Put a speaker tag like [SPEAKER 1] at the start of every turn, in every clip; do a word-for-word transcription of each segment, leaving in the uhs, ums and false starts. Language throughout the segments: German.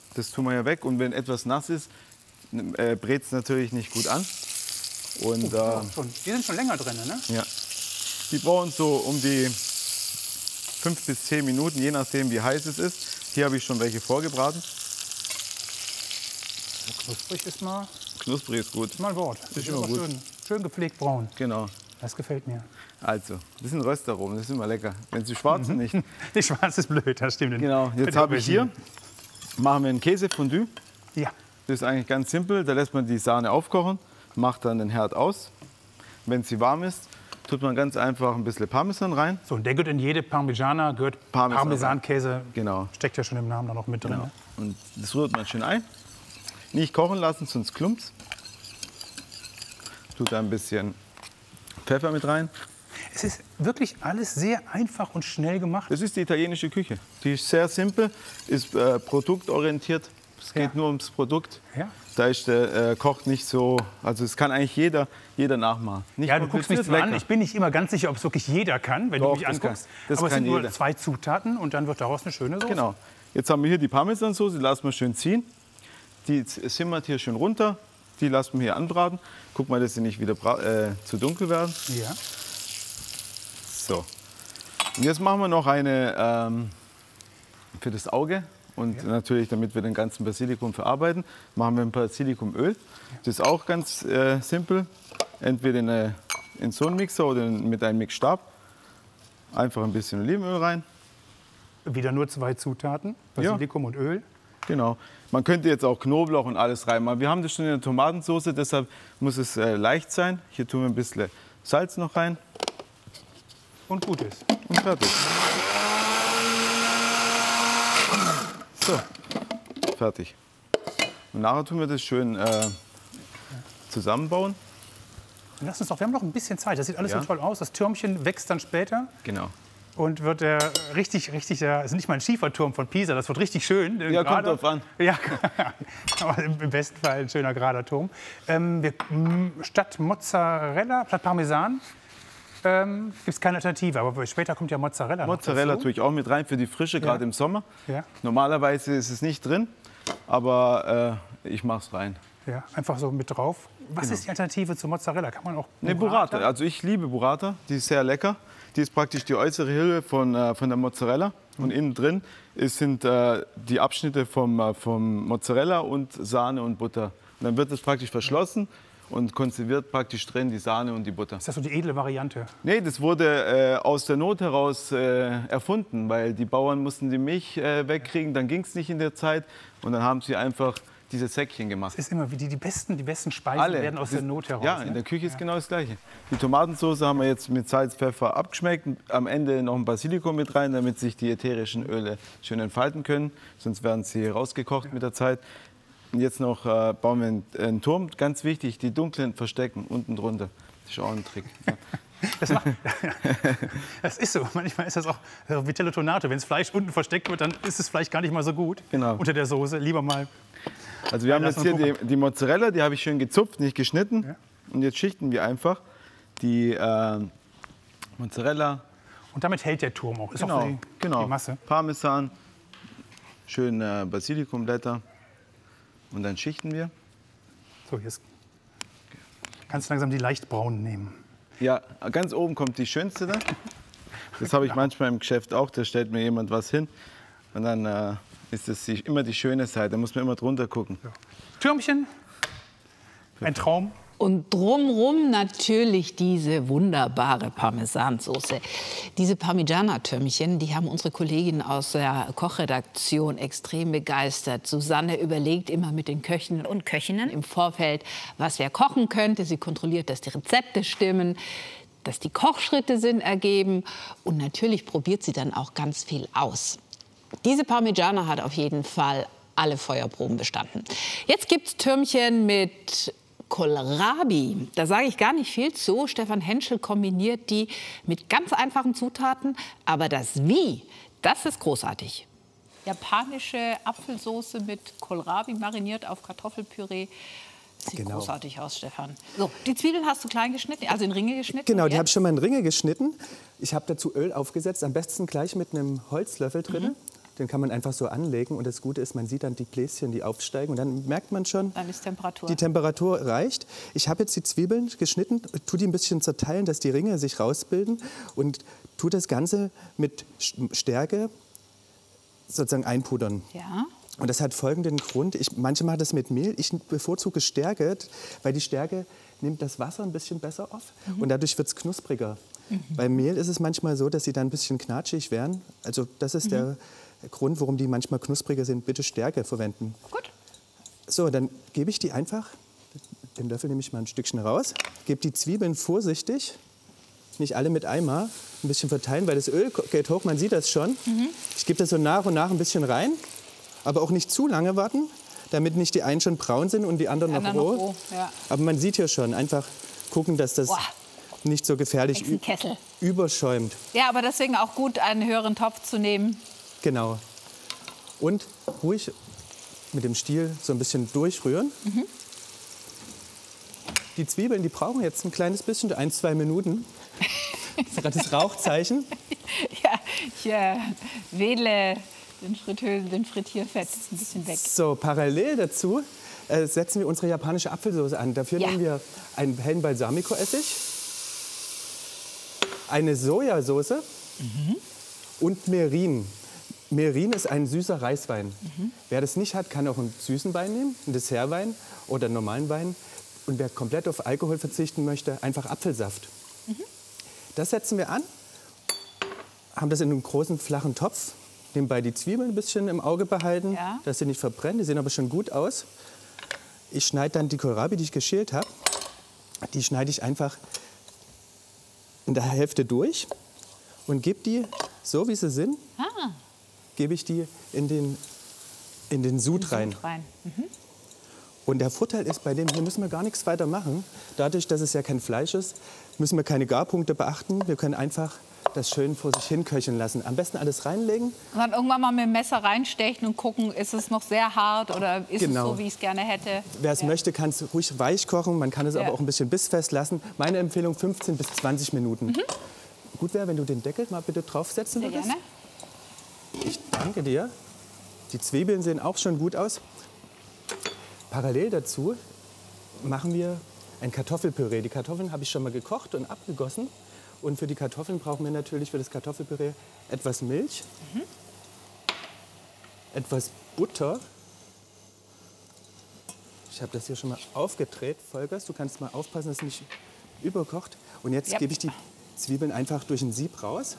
[SPEAKER 1] Das tun wir ja weg. Und wenn etwas nass ist, äh, brät es natürlich nicht gut an. Und,
[SPEAKER 2] oh,
[SPEAKER 1] äh,
[SPEAKER 2] schon. Die sind schon länger drin, ne?
[SPEAKER 1] Ja. Die brauchen so um die fünf bis zehn Minuten, je nachdem wie heiß es ist. Hier habe ich schon welche vorgebraten.
[SPEAKER 2] So knusprig ist mal.
[SPEAKER 1] Knusprig ist gut.
[SPEAKER 2] Ist mal ein Wort.
[SPEAKER 1] Ist immer gut.
[SPEAKER 2] Schön, schön gepflegt braun.
[SPEAKER 1] Genau.
[SPEAKER 2] Das gefällt mir.
[SPEAKER 1] Also, das sind Röstaromen, das ist immer lecker. Wenn sie schwarz sind, nicht.
[SPEAKER 2] Die schwarz ist blöd, das stimmt.
[SPEAKER 1] Genau, jetzt habe ich hier, machen wir ein Käsefondue.
[SPEAKER 2] Ja.
[SPEAKER 1] Das ist eigentlich ganz simpel, da lässt man die Sahne aufkochen, macht dann den Herd aus. Wenn sie warm ist, tut man ganz einfach ein bisschen Parmesan rein.
[SPEAKER 2] So, und der gehört in jede Parmigiana, gehört
[SPEAKER 1] Parmesan
[SPEAKER 2] Parmesankäse.
[SPEAKER 1] Genau.
[SPEAKER 2] Steckt ja schon im Namen da noch mit drin.
[SPEAKER 1] Genau.
[SPEAKER 2] Ne?
[SPEAKER 1] Und das rührt man schön ein. Nicht kochen lassen, sonst klumpt. Tut da ein bisschen Pfeffer mit rein.
[SPEAKER 2] Es ist wirklich alles sehr einfach und schnell gemacht.
[SPEAKER 1] Das ist die italienische Küche. Die ist sehr simpel, ist äh, produktorientiert. Es geht
[SPEAKER 2] Ja.
[SPEAKER 1] nur ums Produkt.
[SPEAKER 2] Ja.
[SPEAKER 1] Da ist der äh, Koch nicht so, also es kann eigentlich jeder, jeder nachmachen. Nicht
[SPEAKER 2] Ja, du guckst mich
[SPEAKER 1] kompliziert,
[SPEAKER 2] zwar an,
[SPEAKER 1] lecker.
[SPEAKER 2] ich bin nicht immer ganz sicher, ob es wirklich jeder kann, wenn
[SPEAKER 1] Doch,
[SPEAKER 2] du mich
[SPEAKER 1] das
[SPEAKER 2] anguckst.
[SPEAKER 1] kann- das
[SPEAKER 2] Aber es
[SPEAKER 1] kann
[SPEAKER 2] sind nur
[SPEAKER 1] jeder.
[SPEAKER 2] zwei Zutaten und dann wird daraus eine schöne Soße.
[SPEAKER 1] Genau. Jetzt haben wir hier die Parmesansoße, die lassen wir schön ziehen. Die z- simmert hier schön runter. Die lassen wir hier anbraten. Guck mal, dass sie nicht wieder bra- äh, zu dunkel werden.
[SPEAKER 2] Ja.
[SPEAKER 1] So. Und jetzt machen wir noch eine ähm, für das Auge. Und
[SPEAKER 2] Ja.
[SPEAKER 1] natürlich, damit wir den ganzen Basilikum verarbeiten, machen wir ein Basilikumöl. Das ist auch ganz äh, simpel. Entweder in, eine, in so einen Mixer oder in, mit einem Mixstab. Einfach ein bisschen Olivenöl rein.
[SPEAKER 2] Wieder nur zwei Zutaten, Basilikum und Öl.
[SPEAKER 1] Genau. Man könnte jetzt auch Knoblauch und alles reinmachen. Wir haben das schon in der Tomatensauce, deshalb muss es äh, leicht sein. Hier tun wir ein bisschen Salz noch rein.
[SPEAKER 2] Und gut ist.
[SPEAKER 1] Und fertig. So, fertig. Und nachher tun wir das schön äh, zusammenbauen.
[SPEAKER 2] Und lass uns doch, wir haben noch ein bisschen Zeit. Das sieht alles
[SPEAKER 1] Ja.
[SPEAKER 2] so toll aus. Das Türmchen wächst dann später
[SPEAKER 1] Genau.
[SPEAKER 2] und wird der richtig, richtig, der, ist nicht mal ein Schieferturm von Pisa, das wird richtig schön.
[SPEAKER 1] Ja, kommt drauf an.
[SPEAKER 2] Ja, aber im im besten Fall ein schöner gerader Turm. Ähm, wir, m, statt Mozzarella, statt Parmesan, ähm, gibt es keine Alternative. Aber später kommt ja Mozzarella. noch
[SPEAKER 1] Mozzarella
[SPEAKER 2] dazu.
[SPEAKER 1] tue ich auch mit rein für die Frische, gerade im Sommer.
[SPEAKER 2] Ja.
[SPEAKER 1] Normalerweise ist es nicht drin, aber äh, ich mache es rein.
[SPEAKER 2] Ja, einfach so mit drauf. Was
[SPEAKER 1] Genau.
[SPEAKER 2] ist die Alternative zu Mozzarella? Kann man auch
[SPEAKER 1] Eine Burrata. Also ich liebe Burrata, die ist sehr lecker. Die ist praktisch die äußere Hülle von, äh, von der Mozzarella. Und innen drin ist, sind äh, die Abschnitte vom, äh, vom Mozzarella und Sahne und Butter. Und dann wird es praktisch verschlossen und konserviert praktisch drin die Sahne und die Butter.
[SPEAKER 2] Ist das so die edle Variante?
[SPEAKER 1] Nee, das wurde äh, aus der Not heraus äh, erfunden, weil die Bauern mussten die Milch äh, wegkriegen, dann ging es nicht in der Zeit. Und dann haben sie einfach diese Säckchen gemacht.
[SPEAKER 2] Es ist immer wie die, die, besten, die besten Speisen
[SPEAKER 1] Alle.
[SPEAKER 2] werden aus
[SPEAKER 1] Das-
[SPEAKER 2] der Not heraus.
[SPEAKER 1] Ja,
[SPEAKER 2] ne?
[SPEAKER 1] in der Küche ist genau das Gleiche. Die Tomatensauce haben wir jetzt mit Salz, Pfeffer abgeschmeckt. Am Ende noch ein Basilikum mit rein, damit sich die ätherischen Öle schön entfalten können. Sonst werden sie rausgekocht mit der Zeit. Und jetzt noch äh, bauen wir einen, einen Turm. Ganz wichtig, die dunklen verstecken unten drunter. Das ist auch ein Trick. Ja.
[SPEAKER 2] Das, macht, das ist so. Manchmal ist das auch äh, wie Teletonato. Wenn das Fleisch unten versteckt wird, dann ist es vielleicht gar nicht mal so gut
[SPEAKER 1] Genau.
[SPEAKER 2] unter der Soße. Lieber mal.
[SPEAKER 1] Also wir haben
[SPEAKER 2] Lass
[SPEAKER 1] jetzt
[SPEAKER 2] mal
[SPEAKER 1] hier die, die Mozzarella, die habe ich schön gezupft, nicht geschnitten.
[SPEAKER 2] Ja.
[SPEAKER 1] Und jetzt schichten wir einfach die äh, Mozzarella.
[SPEAKER 2] Und damit hält der Turm auch. Ist auch
[SPEAKER 1] Genau,
[SPEAKER 2] für die,
[SPEAKER 1] genau.
[SPEAKER 2] die Masse.
[SPEAKER 1] Parmesan, schön äh, Basilikumblätter und dann schichten wir.
[SPEAKER 2] So, jetzt kannst du langsam die leicht braunen nehmen.
[SPEAKER 1] Ja, ganz oben kommt die schönste dann. Das habe ich manchmal im Geschäft auch, da stellt mir jemand was hin und dann äh, ist das die, immer die schöne Seite, da muss man immer drunter gucken.
[SPEAKER 2] Türmchen, ein Traum.
[SPEAKER 3] Und drumrum natürlich diese wunderbare Parmesansoße. Diese Parmigiana-Türmchen, die haben unsere Kolleginnen aus der Kochredaktion extrem begeistert. Susanne überlegt immer mit den Köchinnen und Köchinnen im Vorfeld, was wer kochen könnte. Sie kontrolliert, dass die Rezepte stimmen, dass die Kochschritte Sinn ergeben. Und natürlich probiert sie dann auch ganz viel aus. Diese Parmigiana hat auf jeden Fall alle Feuerproben bestanden. Jetzt gibt's Türmchen mit Kohlrabi, da sage ich gar nicht viel zu. Stefan Henschel kombiniert die mit ganz einfachen Zutaten. Aber das Wie, das ist großartig. Japanische Apfelsoße mit Kohlrabi mariniert auf Kartoffelpüree. Sieht
[SPEAKER 4] Genau.
[SPEAKER 3] großartig aus, Stefan. So, die Zwiebeln hast du klein geschnitten, also in Ringe geschnitten?
[SPEAKER 4] Genau, die
[SPEAKER 3] Jetzt?
[SPEAKER 4] habe ich schon mal in Ringe geschnitten. Ich habe dazu Öl aufgesetzt, am besten gleich mit einem Holzlöffel drin.
[SPEAKER 3] Mhm.
[SPEAKER 4] Den kann man einfach so anlegen. Und das Gute ist, man sieht dann die Bläschen, die aufsteigen. Und dann merkt man schon,
[SPEAKER 3] Dann ist Temperatur.
[SPEAKER 4] die Temperatur reicht. Ich habe jetzt die Zwiebeln geschnitten, tue die ein bisschen zerteilen, dass die Ringe sich rausbilden. Und tue das Ganze mit Stärke sozusagen einpudern.
[SPEAKER 3] Ja.
[SPEAKER 4] Und das hat folgenden Grund. Ich, manche machen das mit Mehl. Ich bevorzuge Stärke, weil die Stärke nimmt das Wasser ein bisschen besser auf. Mhm. Und dadurch wird es knuspriger. Mhm. Beim Mehl ist es manchmal so, dass sie dann ein bisschen knatschig werden. Also das ist mhm. der Grund, warum die manchmal knuspriger sind. Bitte Stärke verwenden.
[SPEAKER 3] Gut.
[SPEAKER 4] So, dann gebe ich die einfach, den Löffel nehme ich mal ein Stückchen raus, gebe die Zwiebeln vorsichtig, nicht alle mit einmal, ein bisschen verteilen, weil das Öl geht hoch, man sieht das schon. Mhm. Ich gebe das so nach und nach ein bisschen rein, aber auch nicht zu lange warten, damit nicht die einen schon braun sind und die anderen, die anderen noch roh. Noch roh ja. Aber man sieht hier schon, einfach gucken, dass das Boah. nicht so gefährlich überschäumt.
[SPEAKER 3] Ja, aber deswegen auch gut, einen höheren Topf zu nehmen.
[SPEAKER 4] Genau. Und ruhig mit dem Stiel so ein bisschen durchrühren. Mhm. Die Zwiebeln, die brauchen jetzt ein kleines bisschen, ein, zwei Minuten. Das ist gerade das Rauchzeichen.
[SPEAKER 3] Ja, ich äh, wedle den, Fritteuse, den Frittierfett ein bisschen weg.
[SPEAKER 4] So, parallel dazu äh, setzen wir unsere japanische Apfelsauce an. Dafür ja. nehmen wir einen hellen Balsamico-Essig, eine Sojasauce mhm. und Merin. Merin ist ein süßer Reiswein. Mhm. Wer das nicht hat, kann auch einen süßen Wein nehmen, einen Dessertwein oder einen normalen Wein. Und wer komplett auf Alkohol verzichten möchte, einfach Apfelsaft. Mhm. Das setzen wir an, haben das in einem großen, flachen Topf. Nebenbei die Zwiebeln ein bisschen im Auge behalten, ja. dass sie nicht verbrennen. Die sehen aber schon gut aus. Ich schneide dann die Kohlrabi, die ich geschält habe, die schneide ich einfach in der Hälfte durch und gebe die, so wie sie sind, ah. gebe ich die in den, in den Sud rein. Sud rein. Mhm. Und der Vorteil ist, bei dem hier müssen wir gar nichts weiter machen. Dadurch, dass es ja kein Fleisch ist, müssen wir keine Garpunkte beachten. Wir können einfach das schön vor sich hin köcheln lassen. Am besten alles reinlegen.
[SPEAKER 3] Und dann irgendwann mal mit dem Messer reinstechen und gucken, ist es noch sehr hart oder ist genau. es so, wie ich es gerne hätte.
[SPEAKER 4] Wer es
[SPEAKER 3] ja.
[SPEAKER 4] möchte, kann es ruhig weich kochen. Man kann es ja. aber auch ein bisschen bissfest lassen. Meine Empfehlung fünfzehn bis zwanzig Minuten. Mhm. Gut wäre, wenn du den Deckel mal bitte draufsetzen
[SPEAKER 3] sehr
[SPEAKER 4] würdest.
[SPEAKER 3] Gerne.
[SPEAKER 4] Ich danke dir. Die Zwiebeln sehen auch schon gut aus. Parallel dazu machen wir ein Kartoffelpüree. Die Kartoffeln habe ich schon mal gekocht und abgegossen. Und für die Kartoffeln brauchen wir natürlich für das Kartoffelpüree etwas Milch, mhm. etwas Butter. Ich habe das hier schon mal aufgedreht. Volkers, du kannst mal aufpassen, dass es nicht überkocht. Und jetzt yep. gebe ich die Zwiebeln einfach durch ein Sieb raus.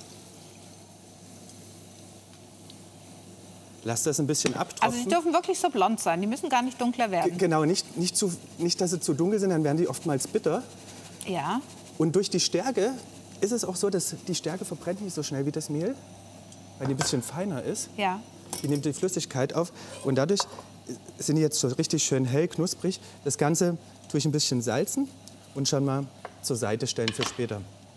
[SPEAKER 4] Lass das ein bisschen abtropfen.
[SPEAKER 3] Also die dürfen wirklich so blond sein, die müssen gar nicht dunkler werden.
[SPEAKER 4] G genau, nicht, nicht, zu, nicht, dass sie zu dunkel sind, dann werden die oftmals bitter.
[SPEAKER 3] Ja.
[SPEAKER 4] Und durch die Stärke ist es auch so, dass die Stärke verbrennt nicht so schnell wie das Mehl, weil die ein bisschen feiner ist.
[SPEAKER 3] Ja.
[SPEAKER 4] Die nimmt die Flüssigkeit auf und dadurch sind die jetzt so richtig schön hell, knusprig. Das Ganze tue ich ein bisschen salzen und schon mal zur Seite stellen für später.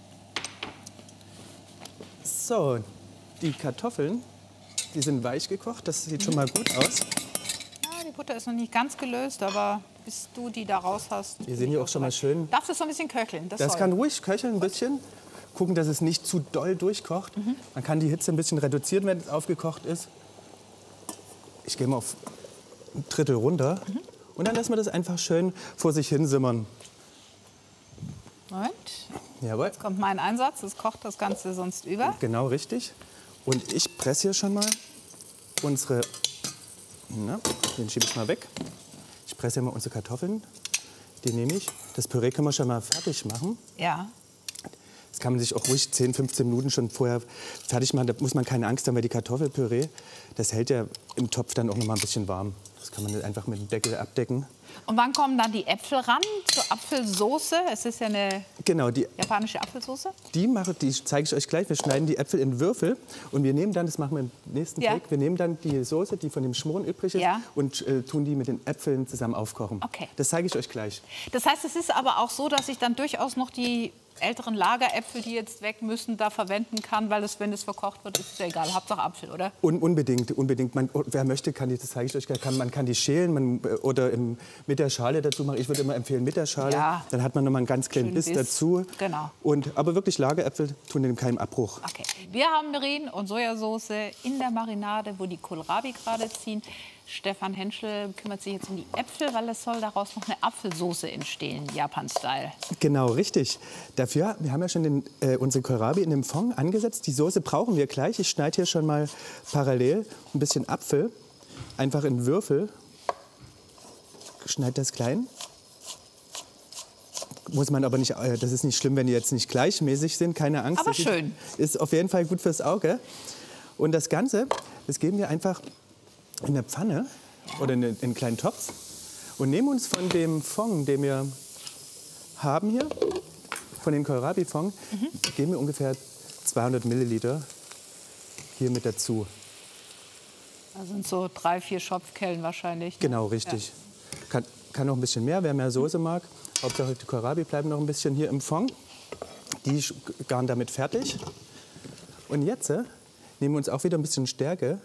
[SPEAKER 4] So, die Kartoffeln, die sind weich gekocht, das sieht schon mal gut aus.
[SPEAKER 3] Ja, die Butter ist noch nicht ganz gelöst, aber bis du die da raus hast.
[SPEAKER 4] Wir sehen hier auch schon mal schön.
[SPEAKER 3] Darfst du so ein bisschen köcheln?
[SPEAKER 4] Das, das kann ruhig köcheln ein bisschen. Gucken, dass es nicht zu doll durchkocht. Mhm. Man kann die Hitze ein bisschen reduzieren, wenn es aufgekocht ist. Ich gehe mal auf ein Drittel runter. Mhm. Und dann lassen wir das einfach schön vor sich hin simmern.
[SPEAKER 3] Moment.
[SPEAKER 4] Jawohl.
[SPEAKER 3] Jetzt kommt mein Einsatz. Das kocht das Ganze sonst über.
[SPEAKER 4] Genau, richtig. Und ich presse hier schon mal unsere, na, den schiebe ich mal weg. Ich presse hier mal unsere Kartoffeln, die nehme ich. Das Püree können wir schon mal fertig machen.
[SPEAKER 3] Ja.
[SPEAKER 4] Das kann man sich auch ruhig zehn, fünfzehn Minuten schon vorher fertig machen. Da muss man keine Angst haben, weil die Kartoffelpüree, das hält ja im Topf dann auch noch mal ein bisschen warm. Das kann man einfach mit dem Deckel abdecken.
[SPEAKER 3] Und wann kommen dann die Äpfel ran zur Apfelsoße? Es ist ja eine
[SPEAKER 4] genau, die,
[SPEAKER 3] japanische Apfelsoße.
[SPEAKER 4] Die, mache, die zeige ich euch gleich. Wir schneiden die Äpfel in Würfel und wir nehmen dann, das machen wir im nächsten
[SPEAKER 3] ja.
[SPEAKER 4] Take, wir nehmen dann die Soße, die von dem Schmoren übrig ist,
[SPEAKER 3] ja.
[SPEAKER 4] und äh, tun die mit den Äpfeln zusammen aufkochen.
[SPEAKER 3] Okay.
[SPEAKER 4] Das zeige ich euch gleich.
[SPEAKER 3] Das heißt, es ist aber auch so, dass ich dann durchaus noch die älteren Lageräpfel, die jetzt weg müssen, da verwenden kann, weil es, wenn es verkocht wird, ist es ja egal. Hauptsache Apfel, oder?
[SPEAKER 4] Un unbedingt, unbedingt. Man, wer möchte, kann die, das zeige ich euch, kann, man kann die schälen man, oder im mit der Schale dazu machen. Ich würde immer empfehlen mit der Schale.
[SPEAKER 3] Ja.
[SPEAKER 4] Dann hat man noch mal einen ganz kleinen Biss,
[SPEAKER 3] Biss
[SPEAKER 4] dazu.
[SPEAKER 3] Genau.
[SPEAKER 4] Und, aber wirklich Lageräpfel tun dem keinen Abbruch.
[SPEAKER 3] Okay. Wir haben Merin und Sojasauce in der Marinade, wo die Kohlrabi gerade ziehen. Stefan Henschel kümmert sich jetzt um die Äpfel, weil es soll daraus noch eine Apfelsoße entstehen, Japan-Style.
[SPEAKER 4] Genau, richtig. Dafür, wir haben ja schon den, äh, unsere Kohlrabi in dem Fond angesetzt. Die Soße brauchen wir gleich. Ich schneide hier schon mal parallel ein bisschen Apfel, einfach in Würfel. Schneide das klein. Muss man aber nicht, äh, das ist nicht schlimm, wenn die jetzt nicht gleichmäßig sind, keine Angst.
[SPEAKER 3] Aber
[SPEAKER 4] das
[SPEAKER 3] schön.
[SPEAKER 4] Ist auf jeden Fall gut fürs Auge. Und das Ganze, das geben wir einfach in eine Pfanne oder in einen kleinen Topf und nehmen uns von dem Fond, den wir haben hier, von dem Kohlrabi-Fond, mhm. geben wir ungefähr zweihundert Milliliter hier mit dazu.
[SPEAKER 3] Das sind so drei, vier Schopfkellen wahrscheinlich. Ne?
[SPEAKER 4] Genau, richtig. Ja. Kann, kann noch ein bisschen mehr, wer mehr Soße mag. Hauptsache die Kohlrabi bleiben noch ein bisschen hier im Fond. Die garen damit fertig. Und jetzt äh, nehmen wir uns auch wieder ein bisschen Stärke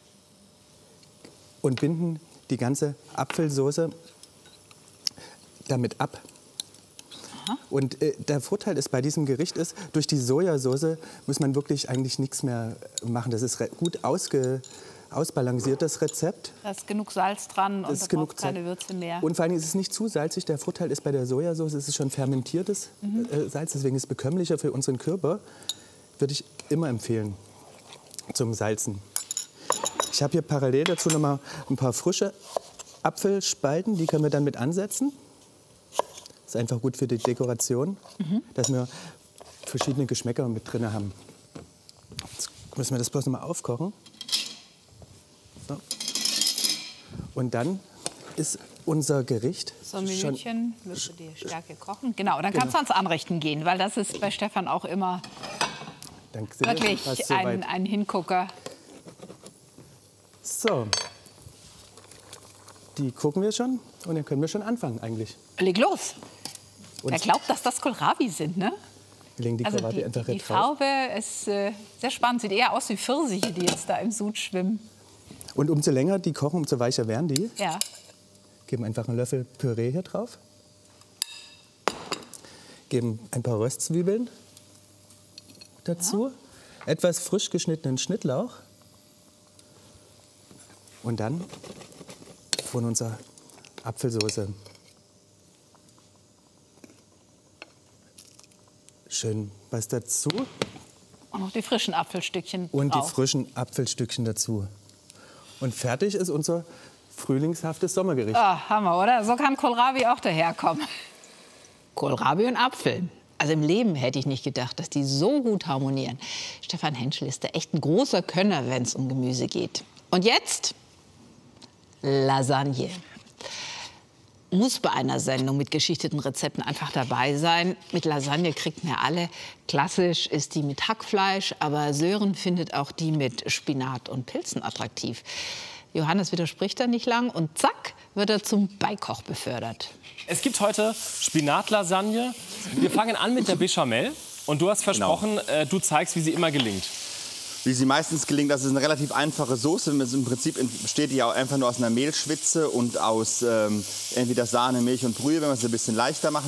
[SPEAKER 4] und binden die ganze Apfelsoße damit ab. Aha. Und äh, der Vorteil ist bei diesem Gericht ist, durch die Sojasauce muss man wirklich eigentlich nichts mehr machen. Das ist gut ausge, ausbalanciert, das Rezept.
[SPEAKER 3] Da ist genug Salz dran und
[SPEAKER 4] ist
[SPEAKER 3] da
[SPEAKER 4] genug
[SPEAKER 3] braucht keine Würze mehr.
[SPEAKER 4] Und vor allem ist es nicht zu salzig. Der Vorteil ist bei der Sojasauce, es ist schon fermentiertes mhm. äh, Salz, deswegen ist es bekömmlicher für unseren Körper. Würde ich immer empfehlen zum Salzen. Ich habe hier parallel dazu noch mal ein paar frische Apfelspalten, die können wir dann mit ansetzen. Das ist einfach gut für die Dekoration, mhm. dass wir verschiedene Geschmäcker mit drin haben. Jetzt müssen wir das bloß noch mal aufkochen. So. Und dann ist unser Gericht
[SPEAKER 3] so ein Minütchen müsste die Stärke kochen. Genau, dann kannst du ans Anrichten gehen, weil das ist bei Stefan auch immer wirklich
[SPEAKER 4] so
[SPEAKER 3] ein, ein Hingucker.
[SPEAKER 4] So, die gucken wir schon und dann können wir schon anfangen eigentlich.
[SPEAKER 3] Leg los.
[SPEAKER 4] Und
[SPEAKER 3] Wer glaubt, dass das Kohlrabi sind, ne?
[SPEAKER 4] Wir legen die
[SPEAKER 3] Also
[SPEAKER 4] Kohlrabi
[SPEAKER 3] die,
[SPEAKER 4] einfach
[SPEAKER 3] die, die
[SPEAKER 4] jetzt drauf.
[SPEAKER 3] Farbe ist äh, sehr spannend. Sieht eher aus wie Pfirsiche, die jetzt da im Sud schwimmen.
[SPEAKER 4] Und umso länger die kochen, umso weicher werden die.
[SPEAKER 3] Ja.
[SPEAKER 4] Geben einfach einen Löffel Püree hier drauf. Geben ein paar Röstzwiebeln dazu. Ja. Etwas frisch geschnittenen Schnittlauch. Und dann von unserer Apfelsoße. Schön was dazu.
[SPEAKER 3] Und noch die frischen Apfelstückchen
[SPEAKER 4] Und
[SPEAKER 3] drauf.
[SPEAKER 4] die frischen Apfelstückchen dazu. Und fertig ist unser frühlingshaftes Sommergericht.
[SPEAKER 3] Ah, Hammer, oder? So kann Kohlrabi auch daherkommen. Kohlrabi und Apfel. Also im Leben hätte ich nicht gedacht, dass die so gut harmonieren. Stefan Henschel ist da echt ein großer Könner, wenn es um Gemüse geht. Und jetzt Lasagne. Muss bei einer Sendung mit geschichteten Rezepten einfach dabei sein. Mit Lasagne kriegt man ja alle. Klassisch ist die mit Hackfleisch, aber Sören findet auch die mit Spinat und Pilzen attraktiv. Johannes widerspricht da nicht lang und zack, wird er zum Beikoch befördert.
[SPEAKER 5] Es gibt heute Spinatlasagne. Wir fangen an mit der Béchamel. Und du hast versprochen, genau. äh, du zeigst, wie sie immer gelingt.
[SPEAKER 6] Wie sie meistens gelingt, das ist eine relativ einfache Soße. Im Prinzip besteht die ja einfach nur aus einer Mehlschwitze und aus ähm, entweder Sahne, Milch und Brühe, wenn wir es ein bisschen leichter machen